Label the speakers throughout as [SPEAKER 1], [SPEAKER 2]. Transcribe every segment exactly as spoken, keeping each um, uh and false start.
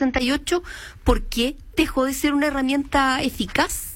[SPEAKER 1] sesenta y ocho, ¿por qué dejó de ser una herramienta eficaz?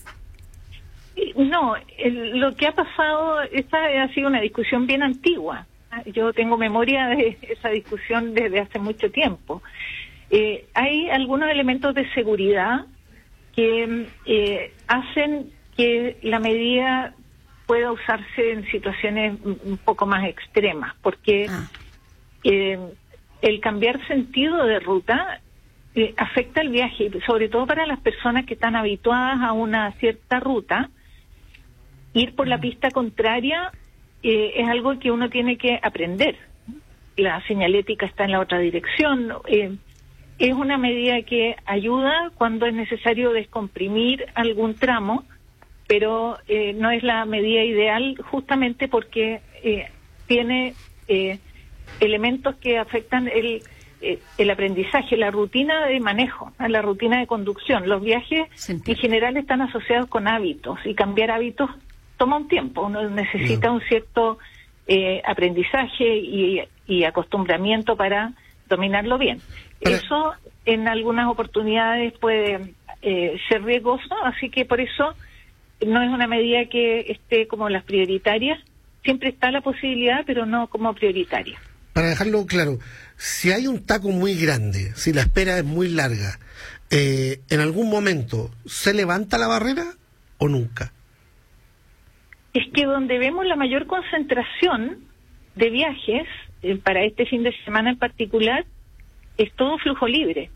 [SPEAKER 2] No, el, lo que ha pasado, esta ha sido una discusión bien antigua. Yo tengo memoria de esa discusión desde hace mucho tiempo. Eh, hay algunos elementos de seguridad que eh, hacen que la medida pueda usarse en situaciones un poco más extremas, porque ah. eh, el cambiar sentido de ruta eh, afecta el viaje, sobre todo para las personas que están habituadas a una cierta ruta. Ir por la pista contraria eh, es algo que uno tiene que aprender. La señalética está en la otra dirección. Eh, es una medida que ayuda cuando es necesario descomprimir algún tramo, pero eh, no es la medida ideal justamente porque eh, tiene eh, elementos que afectan el, eh, el aprendizaje, la rutina de manejo, la rutina de conducción. Los viajes en general están asociados con hábitos y cambiar hábitos toma un tiempo, uno necesita un cierto eh, aprendizaje y, y acostumbramiento para dominarlo bien. Pero eso en algunas oportunidades puede eh, ser riesgoso, así que por eso no es una medida que esté como las prioritarias, siempre está la posibilidad, pero no como prioritaria.
[SPEAKER 3] Para dejarlo claro, si hay un taco muy grande, si la espera es muy larga, eh, ¿en algún momento se levanta la barrera o nunca?
[SPEAKER 2] Es que donde vemos la mayor concentración de viajes, eh, para este fin de semana en particular, es todo flujo libre.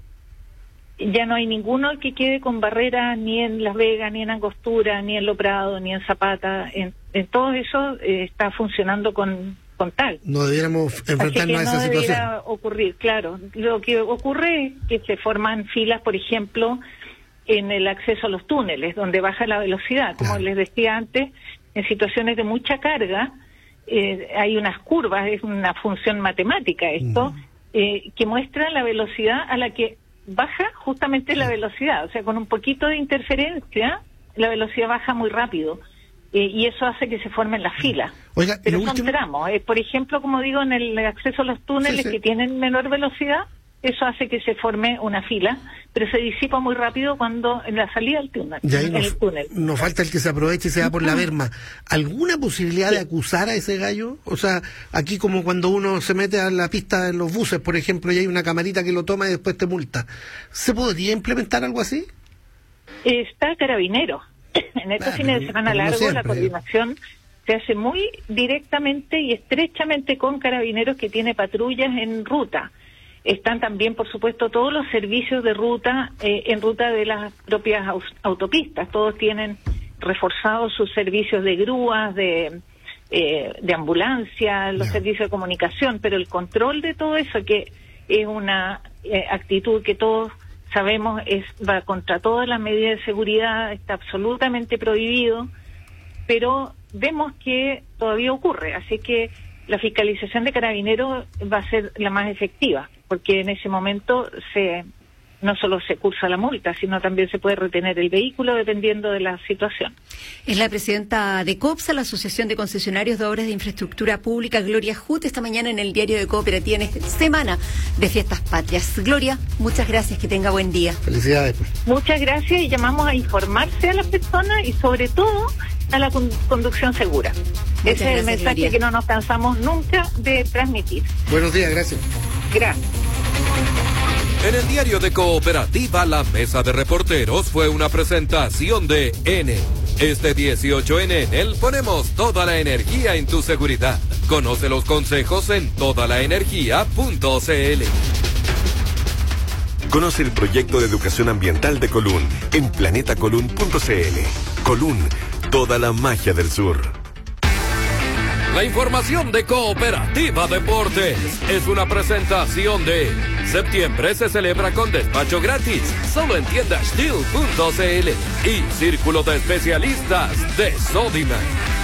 [SPEAKER 2] Ya no hay ninguno que quede con barrera ni en Las Vegas, ni en Angostura, ni en Lo Prado, ni en Zapata. En, en todo eso eh, está funcionando con, con tal.
[SPEAKER 3] No debiéramos enfrentarnos a esa
[SPEAKER 2] no
[SPEAKER 3] situación.
[SPEAKER 2] Debiera ocurrir, claro. Lo que ocurre es que se forman filas, por ejemplo, en el acceso a los túneles, donde baja la velocidad. Como claro. les decía antes, en situaciones de mucha carga, eh, hay unas curvas, es una función matemática esto, mm. eh, que muestra la velocidad a la que baja justamente la velocidad. O sea, con un poquito de interferencia, la velocidad baja muy rápido. Eh, y eso hace que se formen las filas.
[SPEAKER 3] Oiga,
[SPEAKER 2] pero son
[SPEAKER 3] último...
[SPEAKER 2] tramos. Eh, por ejemplo, como digo, en el acceso a los túneles sí, sí. que tienen menor velocidad, eso hace que se forme una fila, pero se disipa muy rápido cuando en la salida del túnel.
[SPEAKER 3] Y ahí
[SPEAKER 2] en
[SPEAKER 3] nos,
[SPEAKER 2] el túnel.
[SPEAKER 3] nos falta el que se aproveche y se va por la berma. ¿Alguna posibilidad sí. de acusar a ese gallo? O sea, aquí como cuando uno se mete a la pista de los buses, por ejemplo, y hay una camarita que lo toma y después te multa. ¿Se podría implementar algo así?
[SPEAKER 2] Está Carabinero. En estos claro, fines de semana largos no la coordinación se hace muy directamente y estrechamente con Carabineros, que tiene patrullas en ruta. Están también, por supuesto, todos los servicios de ruta eh, en ruta de las propias autopistas. Todos tienen reforzados sus servicios de grúas, de, eh, de ambulancia, los no. servicios de comunicación, pero el control de todo eso, que es una eh, actitud que todos sabemos es va contra todas las medidas de seguridad, está absolutamente prohibido, pero vemos que todavía ocurre, así que la fiscalización de Carabineros va a ser la más efectiva, porque en ese momento se no solo se cursa la multa, sino también se puede retener el vehículo dependiendo de la situación.
[SPEAKER 1] Es la presidenta de COPSA, la Asociación de Concesionarios de Obras de Infraestructura Pública, Gloria Huth, esta mañana en el Diario de Cooperativa en esta semana de Fiestas Patrias. Gloria, muchas gracias, que tenga buen día.
[SPEAKER 3] Felicidades.
[SPEAKER 2] Muchas gracias y llamamos a informarse a las personas y sobre todo a la con- conducción segura. Muchas Ese gracias, es el mensaje Gloria. Que no nos cansamos nunca de transmitir.
[SPEAKER 3] Buenos días, gracias.
[SPEAKER 2] Gracias.
[SPEAKER 4] En el Diario de Cooperativa, la mesa de reporteros fue una presentación de N. Este dieciocho en Enel ponemos toda la energía en tu seguridad. Conoce los consejos en toda la energía punto c l.
[SPEAKER 5] Conoce el proyecto de educación ambiental de Colún en planeta colún punto c l. Colún, toda la magia del sur.
[SPEAKER 4] La información de Cooperativa Deportes es una presentación de septiembre se celebra con despacho gratis, solo en tienda steel punto c l y Círculo de Especialistas de Sodimac.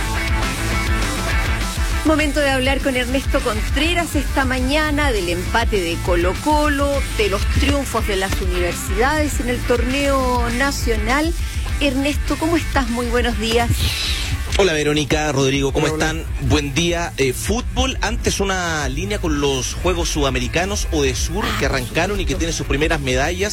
[SPEAKER 1] Momento de hablar con Ernesto Contreras esta mañana del empate de Colo-Colo, de los triunfos de las universidades en el torneo nacional. Ernesto, ¿cómo estás? Muy buenos días.
[SPEAKER 6] Hola Verónica, Rodrigo, ¿cómo
[SPEAKER 3] hola,
[SPEAKER 6] están? Hola. Buen día. Eh, fútbol, antes una línea con los Juegos Sudamericanos o de Sur que arrancaron y que tiene sus primeras medallas.